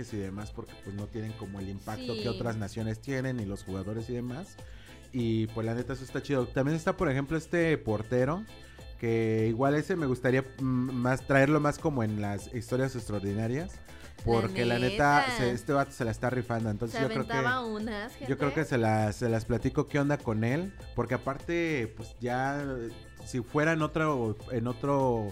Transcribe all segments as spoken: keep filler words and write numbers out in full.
fichajes y demás, porque pues no tienen como el impacto Sí. que otras naciones tienen y los jugadores y demás. Y pues la neta eso está chido. También está, por ejemplo, este portero, que igual ese me gustaría mm, más traerlo más como en las historias extraordinarias, porque la neta, neta. se- este vato se la está rifando. Se Entonces yo creo que aventaba unas, gente. yo creo que se las, se las platico qué onda con él, porque aparte, pues ya, eh, si fuera en otro, en otro,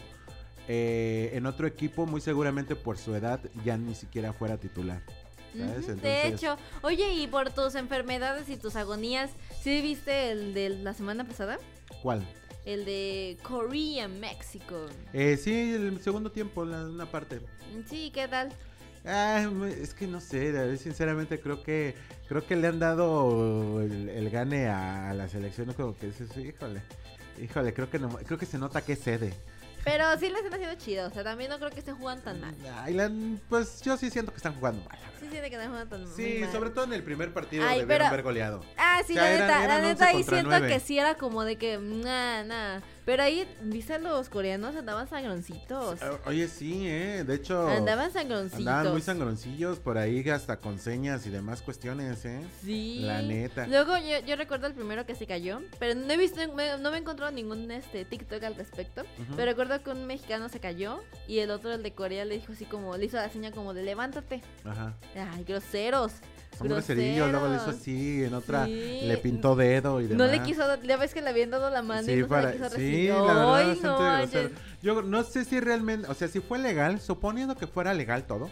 eh, en otro equipo, muy seguramente por su edad ya ni siquiera fuera titular. ¿Sabes? Ujú, Entonces, de hecho, oye, y por tus enfermedades y tus agonías, ¿sí viste el de la semana pasada? ¿cuál? El de Korea, México. Eh, sí, el segundo tiempo, la, una parte. Sí, ¿qué tal? Ah, es que no sé, la verdad, sinceramente creo que creo que le han dado el, el gane a, a la selección, como que dices, híjole, híjole, creo que no, creo que se nota que es sede. Pero sí les han sido chido, o sea, también no creo que estén jugando tan mal. Ay, la- pues yo sí siento que están jugando mal. la verdad. Sí, siente que no juegan tan Sí, muy mal. sobre todo en el primer partido Ay, debieron pero- haber goleado. Ah, sí, O sea, la eran- neta, eran la once neta ahí contra siento nueve. que sí era como de que, nada, nada. Pero ahí, ¿viste los coreanos? Andaban sangroncitos. Eh, Oye, sí, eh, de hecho Andaban sangroncitos. andaban muy sangroncillos por ahí hasta con señas y demás cuestiones, eh. Sí. La neta. Luego yo, yo recuerdo el primero que se cayó, pero no he visto, me- no me he encontrado ningún este TikTok al respecto. Ujú. Pero recuerdo que un mexicano se cayó y el otro, el de Corea, le dijo así como, le hizo la seña como de levántate. Ajá. Ay, groseros. Son groserillos, luego le hizo groseros. así, en otra Sí. le pintó dedo y demás. No le quiso, dar- ya ves que le habían dado la mano y Sí, no se para, la quiso sí, recibir. la verdad, Ay, bastante no, grosero. manches. Yo no sé si realmente, o sea, si fue legal, suponiendo que fuera legal todo,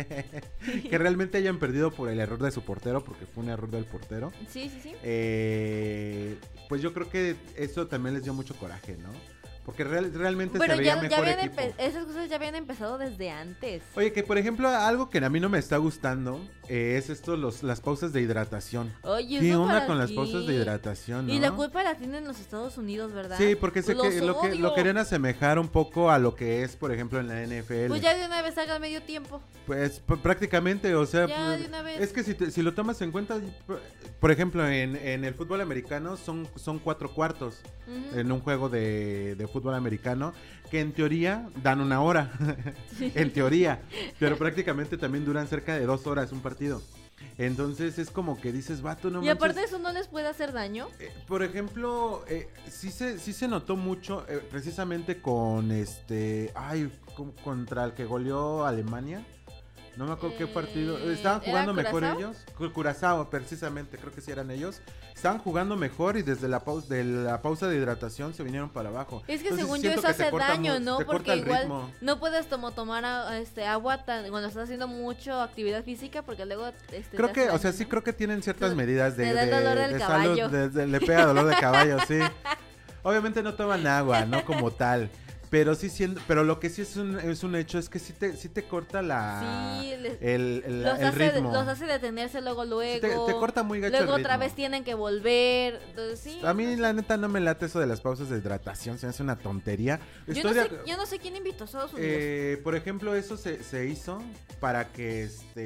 que realmente hayan perdido por el error de su portero, porque fue un error del portero, Sí, sí, sí. eh, pues yo creo que eso también les dio mucho coraje, ¿no? Porque real- realmente Pero se veía ya, ya mejor habían equipo. empe- esas cosas ya habían empezado desde antes. Oye, que por ejemplo, algo que a mí no me está gustando eh, es esto, los, las pausas de hidratación. Oye, ¿Qué ¿eso onda para con las qué? pausas de hidratación, no? Y la culpa la tienen los Estados Unidos, ¿verdad? Sí, porque sé Los que lo, que lo odio. querían asemejar un poco a lo que es, por ejemplo, en la N F L. Pues ya de una vez hagan medio tiempo. Pues p- prácticamente, o sea, Ya, pues, de una vez. es que si, te- si lo tomas en cuenta, por- por ejemplo, en, en el fútbol americano son, son cuatro cuartos Ujú. en un juego de, de fútbol americano, que en teoría dan una hora, en teoría, pero prácticamente también duran cerca de dos horas un partido. Entonces es como que dices, vato, no Y manches. aparte eso no les puede hacer daño. Eh, por ejemplo, eh, sí se sí se notó mucho eh, precisamente con este, ay, con- contra el que goleó Alemania. No me acuerdo qué partido. Eh, Estaban ¿era jugando mejor Curazao? ellos. Cu- Curazao, precisamente, creo que sí eran ellos. Estaban jugando mejor y desde la pausa de la pausa de hidratación se vinieron para abajo. Es que Entonces, según yo siento eso que te hace corta daño, mu- ¿no? te corta Porque el igual ritmo. no puedes como tomar a- este agua tan, cuando estás haciendo mucho actividad física porque luego este, Creo te que, hace o sea, daño, sí ¿no? creo que tienen ciertas Te- medidas de, te da el de- dolor del de caballo. salud, de- de- le pega dolor de caballo, sí. Obviamente no toman agua, no como tal. Pero sí siendo, pero lo que sí es un, es un hecho es que sí te, sí te corta la Sí, les- el, el, los, el hace, ritmo. los hace detenerse luego, luego. Sí, te, te corta muy gacho Luego el otra ritmo. vez tienen que volver. Entonces, sí. A mí la neta no me late eso de las pausas de hidratación, se me hace una tontería. yo, Estoy no de sé, ac- yo no sé quién invitó a Estados Unidos. Eh, por ejemplo, eso se, se hizo para que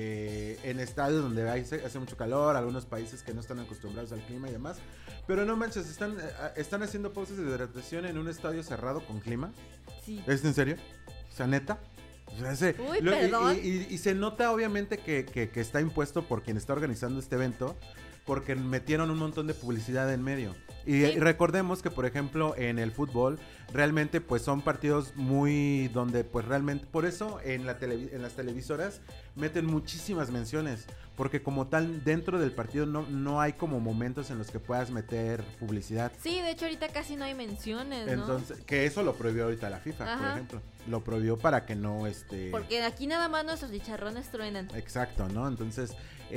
este en estadios donde hay- hace mucho calor, algunos países que no están acostumbrados al clima y demás. Pero no manches, están, eh, están haciendo pausas de hidratación en un estadio cerrado con clima. Sí. ¿Es en serio? O sea, neta. O sea, ese- Uy, lo- y- perdón. Y, y- y se nota obviamente que, que- que está impuesto por quien está organizando este evento, porque metieron un montón de publicidad en medio. Y, Sí. y recordemos que, por ejemplo, en el fútbol, realmente pues son partidos muy donde pues realmente, por eso en, la televi- en las televisoras meten muchísimas menciones, porque como tal dentro del partido no, no hay como momentos en los que puedas meter publicidad. Sí, de hecho ahorita casi no hay menciones, ¿no? Entonces, que eso lo prohibió ahorita la FIFA, por Ajá. ejemplo. Lo prohibió para que no, este... Porque aquí nada más nuestros chicharrones truenan. Exacto, ¿no? Entonces,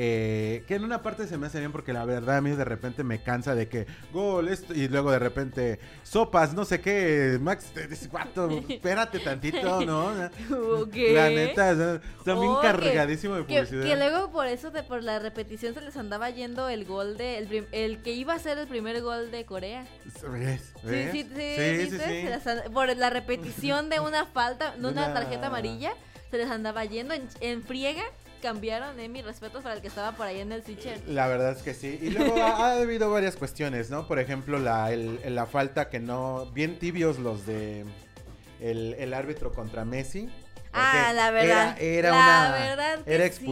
eh, que en una parte se me hace bien porque la verdad a mí de repente me cansa de que gol, esto, y luego de repente sopas, no sé qué, Max, te dice, "Guato, espérate tantito, ¿no?" Ok. La neta, o sea, está bien Oh, que- cargadísimo de Que, publicidad. que luego por eso, de, por la repetición, se les andaba yendo el gol de. El, prim- el que iba a ser el primer gol de Corea. ¿Ves? Sí, ¿Ves? sí, sí, sí, ¿viste? sí, Se sí. las and- por la repetición de una falta, de De una una- tarjeta amarilla, se les andaba yendo en, en friega. Cambiaron, eh, mis respetos para el que estaba por ahí en el switcher. La verdad es que sí. Y luego ha, ha habido varias cuestiones, ¿no? Por ejemplo, la, el- el- la falta que no... Bien tibios los de... El, el árbitro contra Messi. Ah, porque la verdad. Era, era la una... verdad que era sí.